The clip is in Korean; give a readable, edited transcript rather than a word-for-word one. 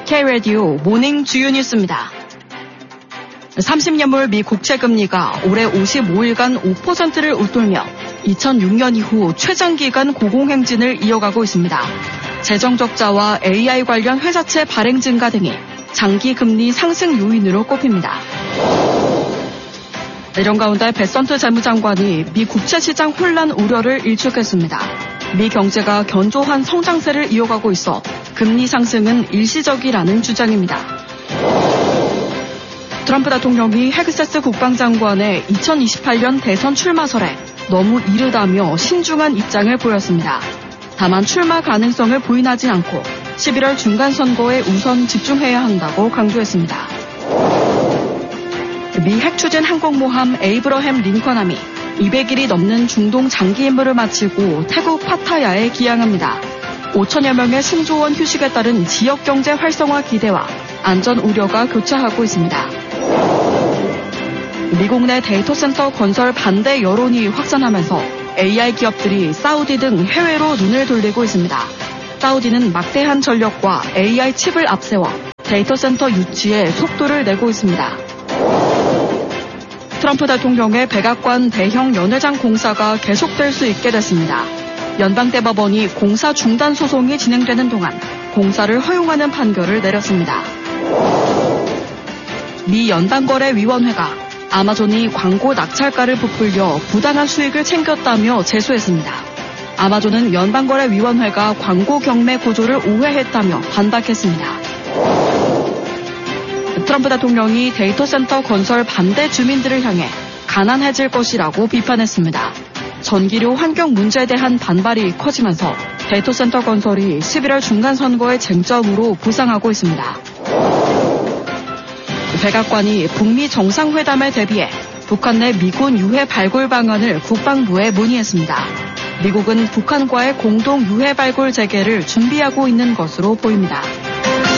K-라디오 모닝 주요 뉴스입니다. 30년물 미 국채금리가 올해 55일간 5%를 웃돌며 2006년 이후 최장기간 고공행진을 이어가고 있습니다. 재정적자와 AI 관련 회사채 발행 증가 등이 장기 금리 상승 요인으로 꼽힙니다. 이런 가운데 베선트 재무장관이 미 국채시장 혼란 우려를 일축했습니다. 미 경제가 견조한 성장세를 이어가고 있어 금리 상승은 일시적이라는 주장입니다. 트럼프 대통령이 헥세스 국방장관의 2028년 대선 출마설에 너무 이르다며 신중한 입장을 보였습니다. 다만 출마 가능성을 부인하진 않고 11월 중간선거에 우선 집중해야 한다고 강조했습니다. 미 핵추진 항공모함 에이브러햄 링컨함이 200일이 넘는 중동 장기 임무를 마치고 태국 파타야에 기항합니다. 5천여 명의 승조원 휴식에 따른 지역경제 활성화 기대와 안전 우려가 교차하고 있습니다. 미국 내 데이터센터 건설 반대 여론이 확산하면서 AI 기업들이 사우디 등 해외로 눈을 돌리고 있습니다. 사우디는 막대한 전력과 AI 칩을 앞세워 데이터센터 유치에 속도를 내고 있습니다. 트럼프 대통령의 백악관 대형 연회장 공사가 계속될 수 있게 됐습니다. 연방대법원이 공사 중단 소송이 진행되는 동안 공사를 허용하는 판결을 내렸습니다. 미 연방거래위원회가 아마존이 광고 낙찰가를 부풀려 부당한 수익을 챙겼다며 제소했습니다. 아마존은 연방거래위원회가 광고 경매 구조를 오해했다며 반박했습니다. 트럼프 대통령이 데이터센터 건설 반대 주민들을 향해 가난해질 것이라고 비판했습니다. 전기료 환경 문제에 대한 반발이 커지면서 데이터센터 건설이 11월 중간선거의 쟁점으로 부상하고 있습니다. 백악관이 북미 정상회담에 대비해 북한 내 미군 유해 발굴 방안을 국방부에 문의했습니다. 미국은 북한과의 공동 유해 발굴 재개를 준비하고 있는 것으로 보입니다.